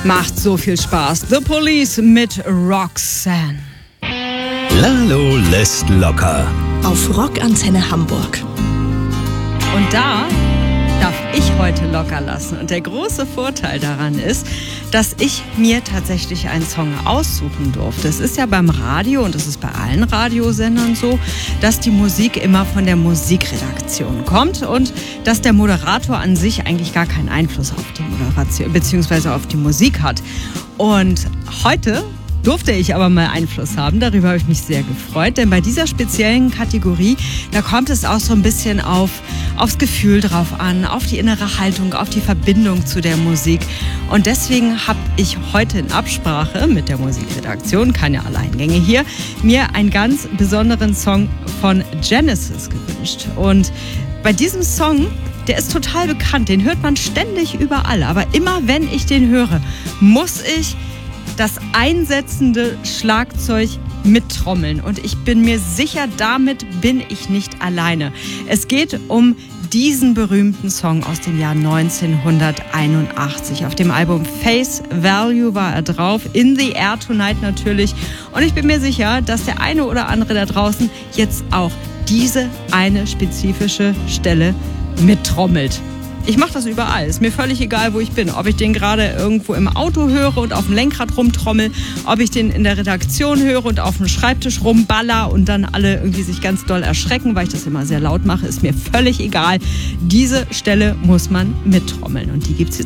Macht so viel Spaß. The Police mit Roxanne. Lalo lässt locker. Auf Rockantenne Hamburg. Und da darf ich heute locker lassen. Und der große Vorteil daran ist, dass ich mir tatsächlich einen Song aussuchen durfte. Es ist ja beim Radio, und das ist bei allen Radiosendern so, dass die Musik immer von der Musikredaktion kommt und dass der Moderator an sich eigentlich gar keinen Einfluss auf die Moderation bzw. auf die Musik hat. Und heute durfte ich aber mal Einfluss haben. Darüber habe ich mich sehr gefreut, denn bei dieser speziellen Kategorie, da kommt es auch so ein bisschen aufs Gefühl drauf an, auf die innere Haltung, auf die Verbindung zu der Musik. Und deswegen habe ich heute in Absprache mit der Musikredaktion, keine Alleingänge hier, mir einen ganz besonderen Song von Genesis gewünscht. Und bei diesem Song, der ist total bekannt, den hört man ständig überall. Aber immer wenn ich den höre, muss ich das einsetzende Schlagzeug mittrommeln. Und ich bin mir sicher, damit bin ich nicht alleine. Es geht um diesen berühmten Song aus dem Jahr 1981. Auf dem Album Face Value war er drauf, In the Air Tonight natürlich. Und ich bin mir sicher, dass der eine oder andere da draußen jetzt auch diese eine spezifische Stelle mittrommelt. Ich mache das überall. Ist mir völlig egal, wo ich bin. Ob ich den gerade irgendwo im Auto höre und auf dem Lenkrad rumtrommel, ob ich den in der Redaktion höre und auf dem Schreibtisch rumballer und dann alle irgendwie sich ganz doll erschrecken, weil ich das immer sehr laut mache, ist mir völlig egal. Diese Stelle muss man mittrommeln und die gibt's jetzt